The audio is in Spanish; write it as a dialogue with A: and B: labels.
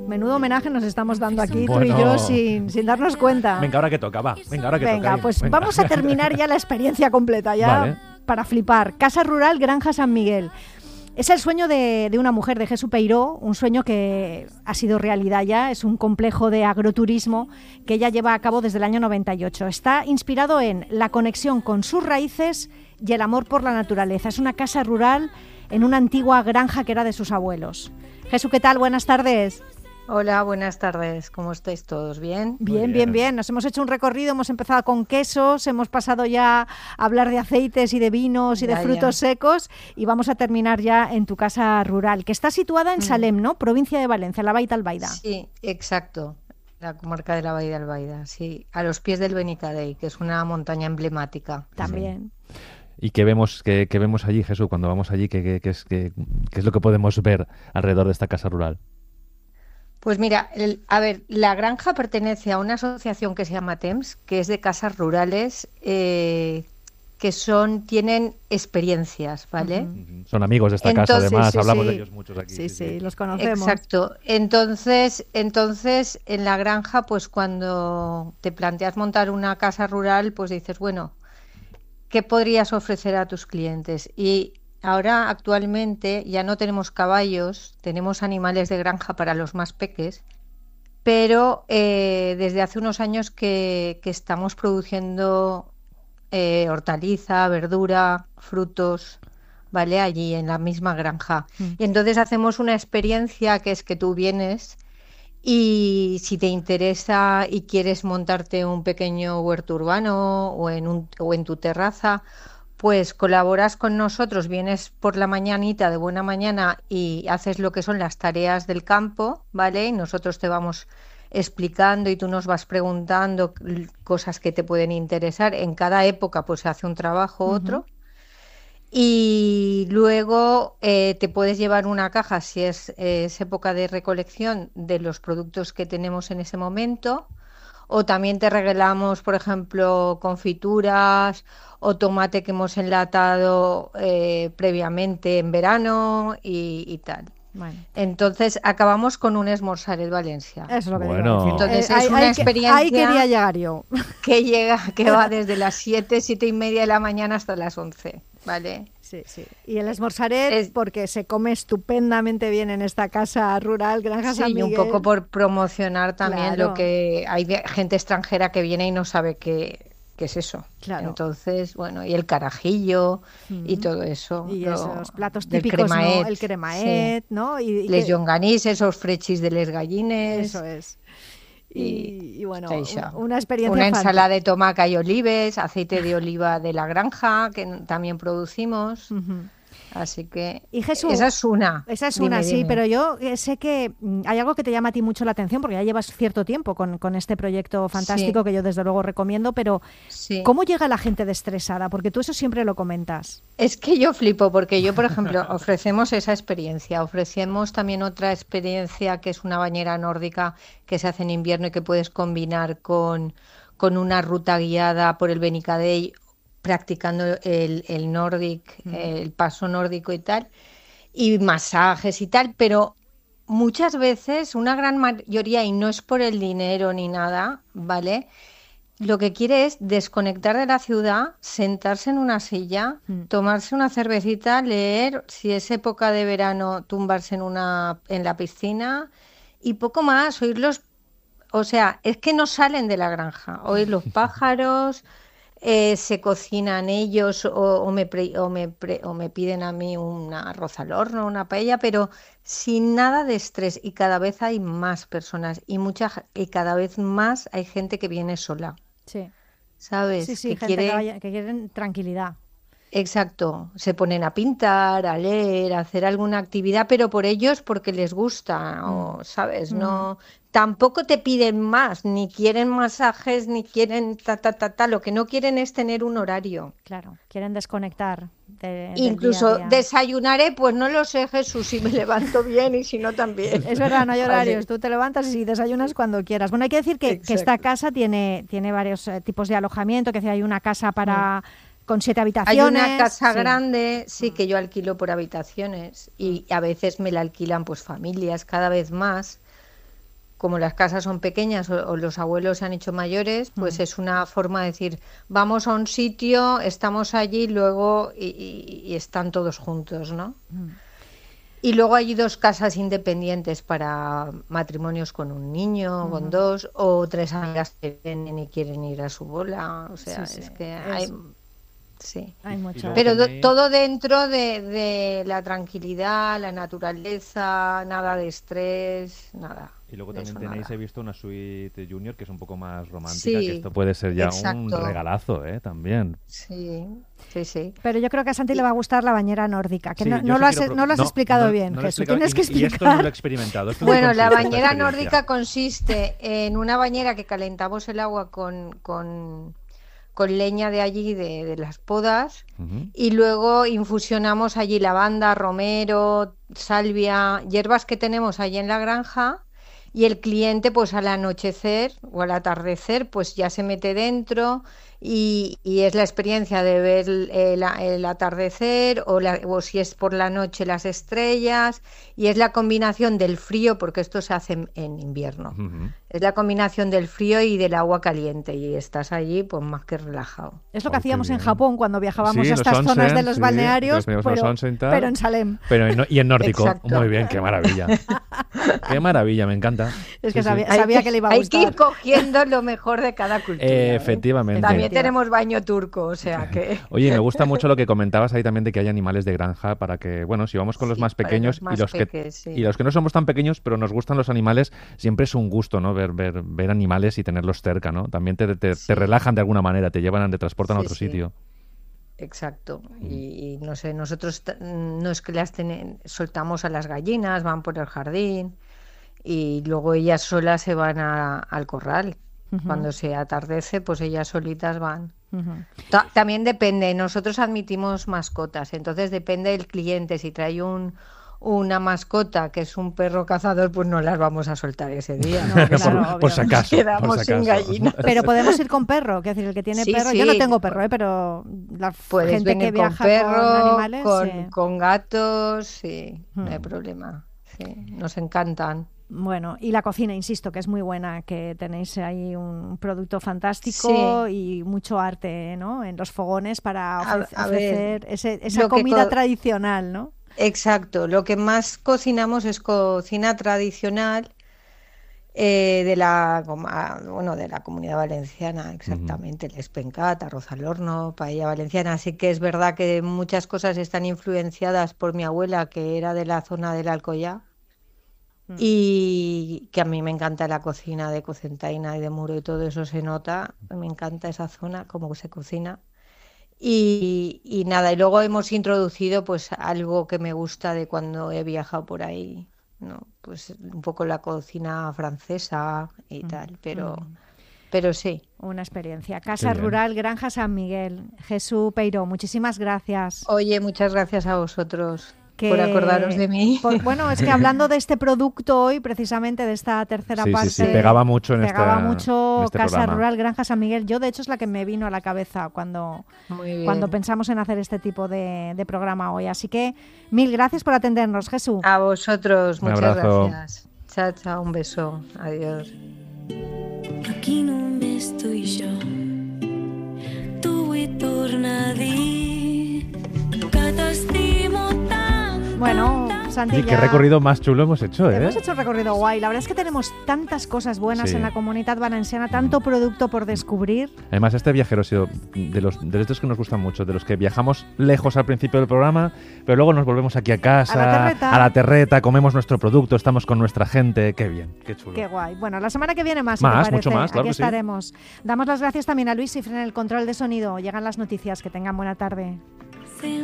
A: Menudo homenaje nos estamos dando aquí,
B: Bueno.
A: tú y yo, sin darnos cuenta.
B: Venga, ahora que toca, va.
A: Venga, pues vamos a terminar ya la experiencia completa, ya
B: Vale.
A: para flipar. Casa Rural Granja San Miguel. Es el sueño de una mujer, de Jesús Peiró, un sueño que ha sido realidad ya. Es un complejo de agroturismo que ella lleva a cabo desde el año 98. Está inspirado en la conexión con sus raíces y el amor por la naturaleza. Es una casa rural en una antigua granja que era de sus abuelos. Jesús, ¿qué tal? Buenas tardes.
C: Hola, buenas tardes. ¿Cómo estáis todos? ¿Bien?
A: Bien. Nos hemos hecho un recorrido, hemos empezado con quesos, hemos pasado ya a hablar de aceites y de vinos y de frutos secos y vamos a terminar ya en tu casa rural, que está situada en Salem, ¿no? Provincia de Valencia, la Baita Albaida.
C: Sí, exacto. La comarca de la Baida Albaida, sí. A los pies del Benicadei, que es una montaña emblemática.
A: También.
B: ¿Y qué vemos allí, Jesús, cuando vamos allí? ¿Qué es lo que podemos ver alrededor de esta casa rural?
C: Pues mira, la granja pertenece a una asociación que se llama TEMS, que es de casas rurales que tienen experiencias, ¿vale?
B: Son amigos de esta casa, además, hablamos de ellos muchos aquí.
A: Sí, los conocemos.
C: Exacto. Entonces, en la granja, pues cuando te planteas montar una casa rural, pues dices, bueno, ¿qué podrías ofrecer a tus clientes? Y ahora, actualmente, ya no tenemos caballos, tenemos animales de granja para los más peques, pero desde hace unos años que estamos produciendo hortaliza, verdura, frutos, ¿vale? Allí en la misma granja. Y entonces hacemos una experiencia que es que tú vienes y si te interesa y quieres montarte un pequeño huerto urbano o en tu terraza, pues colaboras con nosotros, vienes por la mañanita de buena mañana y haces lo que son las tareas del campo, ¿vale? Y nosotros te vamos explicando y tú nos vas preguntando cosas que te pueden interesar. En cada época pues se hace un trabajo, otro. Y luego te puedes llevar una caja, si es época de recolección, de los productos que tenemos en ese momento. O también te regalamos, por ejemplo, confituras o tomate que hemos enlatado previamente en verano y tal.
A: Bueno.
C: Entonces acabamos con un esmorzaret Valencia.
A: Eso es lo que
B: Bueno.
A: digo.
C: Entonces es una experiencia
A: ahí quería llegar yo.
C: que va desde las 7:30 de la mañana hasta las 11, ¿vale?
A: Sí. Y el esmorzaret, porque se come estupendamente bien en esta casa rural, Granja San Miguel.
C: Sí, un poco por promocionar también
A: Claro.
C: lo que hay gente extranjera que viene y no sabe qué es eso.
A: Claro.
C: Entonces, bueno, y el carajillo y todo eso.
A: Y esos platos
C: del
A: típicos,
C: cremaet,
A: ¿no? El cremaet,
C: sí.
A: ¿no? Y
C: Les llonganís, esos frechis de les gallines.
A: Eso es. Y bueno,
C: Teixa.
A: una experiencia
C: Una
A: fantástica.
C: ensalada de tomaca y olives, aceite de oliva de la granja, que también producimos. Así que
A: Y Jesús,
C: esa es una.
A: Esa es
C: Dime,
A: una, sí,
C: dime.
A: pero yo sé que hay algo que te llama a ti mucho la atención, porque ya llevas cierto tiempo con este proyecto fantástico que yo desde luego recomiendo, pero
C: Sí.
A: ¿cómo llega la gente estresada? Porque tú eso siempre lo comentas.
C: Es que yo flipo porque yo, por ejemplo, ofrecemos esa experiencia, ofrecemos también otra experiencia que es una bañera nórdica que se hace en invierno y que puedes combinar con una ruta guiada por el Benicadei practicando el Nordic, el paso nórdico y tal, y masajes y tal, pero muchas veces, una gran mayoría, y no es por el dinero ni nada, ¿vale? Lo que quiere es desconectar de la ciudad, sentarse en una silla, tomarse una cervecita, leer, si es época de verano, tumbarse en la piscina y poco más, oírlos, o sea, es que no salen de la granja, oír los pájaros, se cocinan ellos o me piden a mí un arroz al horno, una paella, pero sin nada de estrés y cada vez hay más personas y cada vez más hay gente que viene sola.
A: Sí.
C: ¿Sabes?
A: Sí, gente que quieren tranquilidad.
C: Exacto, se ponen a pintar, a leer, a hacer alguna actividad, pero por ellos porque les gusta, o sabes, no, tampoco te piden más, ni quieren masajes, ni quieren lo que no quieren es tener un horario.
A: Claro, quieren desconectar
C: Incluso
A: del día a día.
C: Desayunaré, pues no lo sé, Jesús, si me levanto bien y si no también.
A: Es verdad, no hay horarios,
C: Vale.
A: tú te levantas y desayunas cuando quieras. Bueno, hay que decir que esta casa tiene varios tipos de alojamiento, que hay una casa para con 7 habitaciones.
C: Hay una casa
A: sí.
C: grande, sí, que yo alquilo por habitaciones y a veces me la alquilan pues familias cada vez más, como las casas son pequeñas o los abuelos se han hecho mayores, pues es una forma de decir, vamos a un sitio, estamos allí, luego y están todos juntos, ¿no? Y luego hay 2 casas independientes para matrimonios con un niño, con 2, o 3 amigas que vienen y quieren ir a su bola. O sea, es que hay... Sí.
A: Hay mucho.
C: Pero todo dentro de la tranquilidad, la naturaleza, nada de estrés, nada.
B: Y luego también tenéis, he visto una suite junior que es un poco más romántica,
C: Sí,
B: que esto puede ser ya
C: exacto.
B: un regalazo, también.
C: Sí.
A: Pero yo creo que a Santi le va a gustar la bañera nórdica, que
B: Sí,
A: no
B: yo
A: lo
B: sí quiero
A: has explicado bien,
B: no lo he
A: Jesús.
B: explicado,
A: Tienes que
B: y esto no
A: explicar.
B: lo he experimentado. ¿Esto
C: Bueno,
B: qué
C: la
B: consiste,
C: bañera
B: esta experiencia?
C: nórdica consiste en una bañera que calentamos el agua con leña de allí, de las podas,
B: Ujú.
C: y luego infusionamos allí lavanda, romero, salvia, hierbas que tenemos allí en la granja, y el cliente pues al anochecer o al atardecer pues ya se mete dentro y es la experiencia de ver el atardecer o si es por la noche las estrellas, y es la combinación del frío, porque esto se hace en invierno.
B: Ujú.
C: Es la combinación del frío y del agua caliente, y estás allí pues más que relajado.
A: Es lo que
B: Oh,
A: hacíamos
B: qué
A: en
B: bien.
A: Japón cuando viajábamos
B: Sí,
A: a
B: los
A: estas zonas de
B: onsen,
A: los
B: sí,
A: balnearios,
B: los veíamos en los onsen y tal.
A: pero en Salem.
B: Y en nórdico.
C: Exacto.
B: Muy bien, qué maravilla. Qué maravilla, me encanta.
A: Es que
B: Sí, sí.
A: sabía que le iba a
C: Hay que
A: gustar.
C: ir cogiendo lo mejor de cada cultura.
B: Efectivamente.
C: También tenemos baño turco, o sea que...
B: Oye, me gusta mucho lo que comentabas ahí también de que hay animales de granja para que, bueno, si vamos con los
C: Sí,
B: más
C: para
B: pequeños
C: los más
B: y los
C: peques, sí.
B: y los que no somos tan pequeños, pero nos gustan los animales, siempre es un gusto, ¿no? Ver animales y tenerlos cerca, ¿no? También te
C: Sí.
B: relajan de alguna manera, te llevan, te transportan a
C: Sí,
B: otro
C: sí.
B: sitio.
C: Exacto. Y no sé, nosotros no es que soltamos a las gallinas, van por el jardín y luego ellas solas se van al corral. Cuando se atardece, pues ellas solitas van. También depende, nosotros admitimos mascotas, entonces depende del cliente. Si trae una mascota que es un perro cazador, pues no las vamos a soltar ese día, ¿no?
A: Claro,
B: por si
A: obvio.
B: acaso.
C: Quedamos
B: por si
C: sin
B: acaso.
C: gallinas.
A: Pero podemos ir con perro, que decir, el que tiene
C: Sí,
A: perro,
C: sí.
A: yo no tengo perro, pero la
C: Puedes
A: gente que
C: venir
A: viaja
C: con perro,
A: con animales, sí.
C: con gatos, sí, no hay problema. Sí, nos encantan.
A: Bueno, y la cocina, insisto, que es muy buena, que tenéis ahí un producto fantástico y mucho arte, ¿no? En los fogones para ofrecer esa comida tradicional, ¿no?
C: Exacto, lo que más cocinamos es cocina tradicional de la Comunidad Valenciana, exactamente, el espencat, arroz al horno, paella valenciana. Así que es verdad que muchas cosas están influenciadas por mi abuela, que era de la zona del Alcoyá, y que a mí me encanta la cocina de Cocentaina y de Muro y todo eso se nota, me encanta esa zona, cómo se cocina. Y nada, y luego hemos introducido pues algo que me gusta de cuando he viajado por ahí, ¿no? Pues un poco la cocina francesa y tal, pero sí.
A: Una experiencia. Casa Rural Granja San Miguel. Jesús Peiró, muchísimas gracias.
C: Oye, muchas gracias a vosotros por acordaros de mí.
A: Bueno, es que hablando de este producto hoy, precisamente de esta tercera parte,
B: sí, pegaba mucho en
A: mucho
B: este
A: Casa
B: programa.
A: Rural Granja San Miguel. Yo, de hecho, es la que me vino a la cabeza cuando pensamos en hacer este tipo de programa hoy. Así que mil gracias por atendernos, Jesús.
C: A vosotros,
B: Un
C: muchas
B: abrazo.
C: gracias. Chao, chao, un beso. Adiós.
D: Aquí només tu i jo. Tu vull tornar a dir que t'estimo tant.
A: Bueno, Santi,
B: Y qué
A: ya
B: recorrido más chulo hemos hecho, ¿eh?
A: hemos hecho un recorrido guay. La verdad es que tenemos tantas cosas buenas
B: Sí.
A: en la Comunidad Valenciana, tanto producto por descubrir.
B: Además, este viajero ha sido de estos que nos gustan mucho, de los que viajamos lejos al principio del programa, pero luego nos volvemos aquí a casa,
A: A la
B: a la terreta, comemos nuestro producto, estamos con nuestra gente. Qué bien, qué chulo.
A: Qué guay. Bueno, la semana que viene más, si
B: Más,
A: te parece.
B: mucho más, claro
A: Aquí
B: que sí.
A: estaremos. Damos las gracias también a Luis Cifre en el control de sonido. Llegan las noticias. Que tengan buena tarde.